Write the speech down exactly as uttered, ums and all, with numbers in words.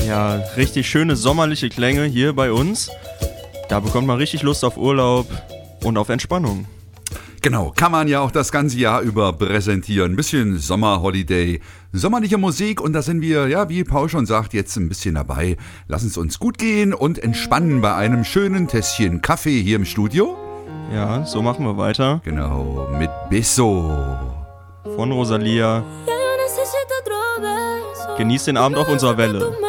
Ja, richtig schöne sommerliche Klänge hier bei uns. Da bekommt man richtig Lust auf Urlaub und auf Entspannung. Genau, kann man ja auch das ganze Jahr über präsentieren. Ein bisschen Sommerholiday, sommerliche Musik und da sind wir, ja, wie Paul schon sagt, jetzt ein bisschen dabei. Lass es uns gut gehen und entspannen bei einem schönen Tässchen Kaffee hier im Studio. Ja, so machen wir weiter. Genau, mit Beso. Von Rosalia. Genießt den Abend auf unserer Welle.